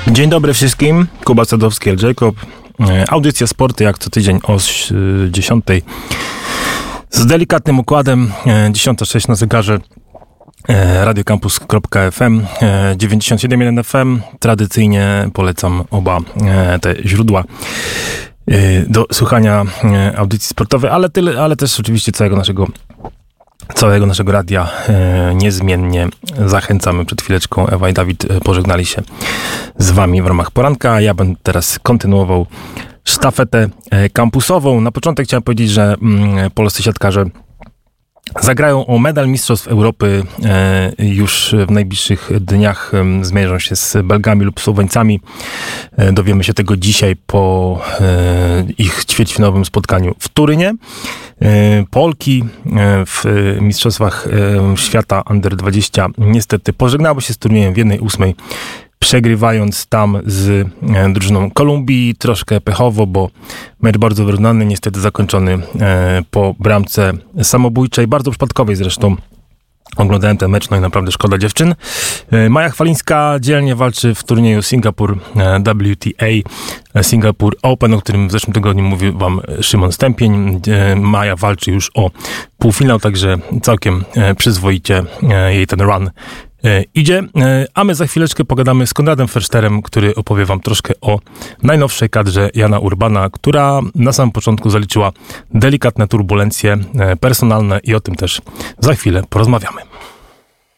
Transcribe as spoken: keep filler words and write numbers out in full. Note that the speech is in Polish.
Dzień dobry wszystkim, Kuba Sadowski, L. Jacob. Audycja Sporty jak co tydzień o dziesiątej. Z delikatnym układem, dziesiąta sześć na zegarze, radiocampus kropka f m, dziewięćdziesiąt siedem jeden F M. Tradycyjnie polecam oba te źródła do słuchania audycji sportowej, ale, tyle, ale też oczywiście całego naszego całego naszego radia e, niezmiennie zachęcamy. Przed chwileczką Ewa i Dawid pożegnali się z wami w ramach poranka. Ja będę teraz kontynuował sztafetę e, kampusową. Na początek chciałem powiedzieć, że mm, polscy siatkarze zagrają o medal Mistrzostw Europy e, już w najbliższych dniach. E, zmierzą się z Belgami lub Słoweńcami. E, dowiemy się tego dzisiaj po e, ich ćwierćfinałowym spotkaniu w Turynie. E, Polki e, w Mistrzostwach e, Świata Under dwadzieścia niestety pożegnały się z turniejem w jednej ósmej, przegrywając tam z e, drużyną Kolumbii. Troszkę pechowo, bo mecz bardzo wyrównany, niestety zakończony e, po bramce samobójczej, bardzo przypadkowej zresztą. Oglądałem ten mecz, no i naprawdę szkoda dziewczyn. E, Maja Chwalińska dzielnie walczy w turnieju Singapore e, W T A, Singapore Open, o którym w zeszłym tygodniu mówił wam Szymon Stępień. E, Maja walczy już o półfinał, także całkiem e, przyzwoicie e, jej ten run E, idzie, e, a my za chwileczkę pogadamy z Konradem Ferszterem, który opowie wam troszkę o najnowszej kadrze Jana Urbana, która na samym początku zaliczyła delikatne turbulencje e, personalne i o tym też za chwilę porozmawiamy.